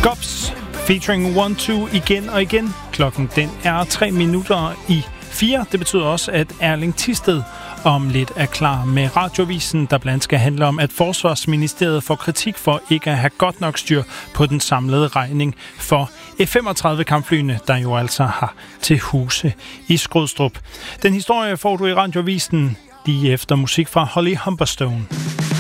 Gops featuring 1-2 igen og igen. Klokken den er 3:04. Det betyder også, at Erling Thisted om lidt er klar med radiovisen, der blandt skal handle om, at Forsvarsministeriet får kritik for ikke at have godt nok styr på den samlede regning for F-35-kampflyene, der jo altså har til huse i Skrydstrup. Den historie får du i radiovisen lige efter musik fra Holly Humberstone.